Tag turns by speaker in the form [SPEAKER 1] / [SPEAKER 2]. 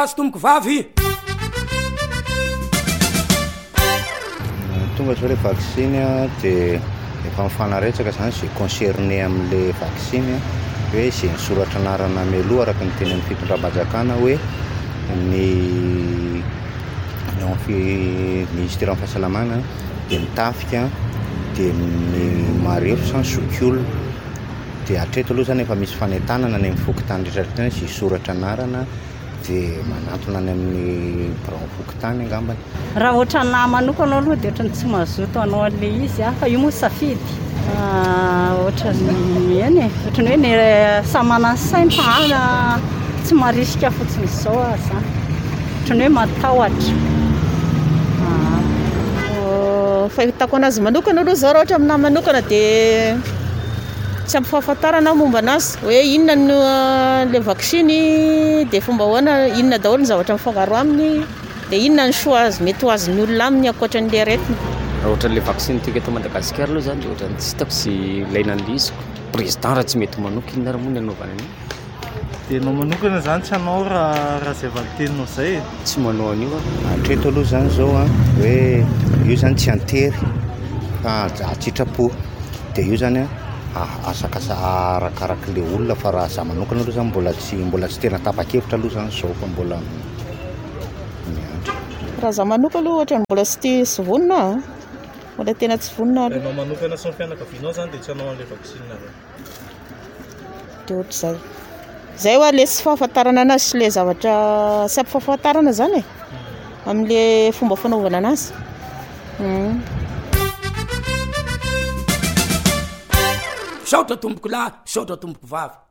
[SPEAKER 1] azo tomboko vavy
[SPEAKER 2] tonga zao le vaccine dia efa mifanaretsaka zany zay concerné amin'le vaccine hoe zay nisoratra anarana mialoha araka ny teny amin'ny fitondram-panjakana hoe ny ministère amin'ny fahasalamana dia mitafika dia ny marefo zany zokiolona dia hatreto aloha zany efa misy fanentanana ny amin'ny fokotany rehetrarehetra zay soratra anarana dia manantona any amin'ny birao fokotany angambany.
[SPEAKER 3] Raha ohatra na manokana aloha dia ohatra ny tsy mazoto anao an'ilay izy fa io moa safidy ohatra ny eny ohatra ny hoe ny samana ny sainy fa tsy marisika fotsiny izao zany ohatra ny hoe matahotra.
[SPEAKER 4] Fahitako anazy manokana aloha zao raha ohatra aminahy manokana dia tsy ampy fahafantarana momba anazy hoe inona no le vaccine dia fomba hoana inona daholo ny zavatra mifangaro aminy dia inona ny soa azy mety ho azon'ny olona aminy ankoatran'ilay aretina.
[SPEAKER 5] Raha ohatra le vaccine tika eto Madagasikara aloha zany dia ohatra ny tsy hitako sy ilaina an'ilay izy président raha tsy mety manoko inona raha moa ny anaovana an'io.
[SPEAKER 6] Dia anao manokana zany tsy anao raha izay valiteninao izay
[SPEAKER 5] tsy manao an'io
[SPEAKER 2] hatreto aloha zany zao hoe io zany tsy antery fa atsitrapo dia io zany asakasa arakarak'ilay olona fa raha za manokana aloha zany mbola tsy tena tapa-kevitra aloha zany zao fa mbola miandry.
[SPEAKER 4] Raha za manokana aloha ohatra ny mbola tsy vonona mbola tena tsy vonona.
[SPEAKER 6] Anao manokana sy ny fianakavianao zany dia tsy anao an'ilay vaccine
[SPEAKER 4] dia ohatr'izay zay hoa le tsy fahafantarana anazy sy le zavatra tsy ampy fahafantarana zany amin'le fomba fanaovana anazy.
[SPEAKER 1] saotra tomboko lahy saotra tomboko vavy.